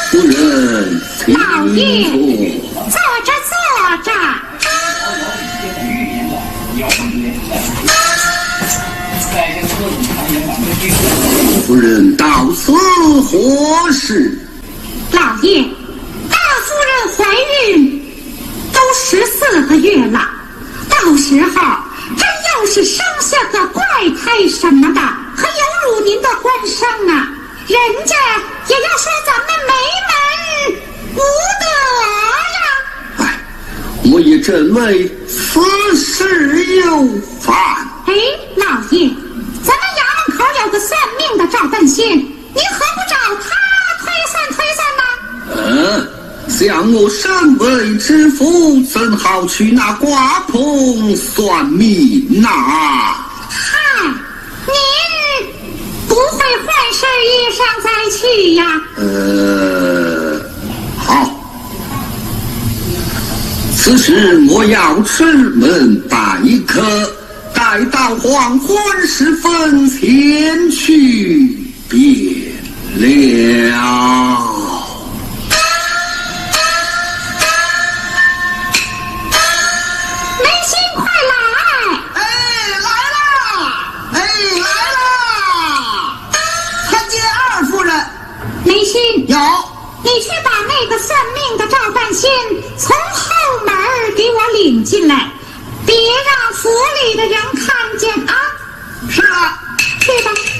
夫人， 老爷，坐着坐着。 夫人到此何事？ 老爷，大夫人怀孕都14个月了，到时候真要是生下个怪胎什么的，可有辱您的官声啊！人家也要说咱们没门无德呀！ 哎，我也真为此事有烦。 哎，老爷，咱们衙门口有个算命的赵半仙，您何不找他推算呢？ 像我身为知府，怎好去那瓜棚算命呐？ 嗨，您不会换身衣裳再去呀？ 好，此时我要出门拜客，待到黄昏时分前去便了。 你去把那个算命的赵半仙从后门给我领进来，别让府里的人看见啊！ 是啊， 去吧。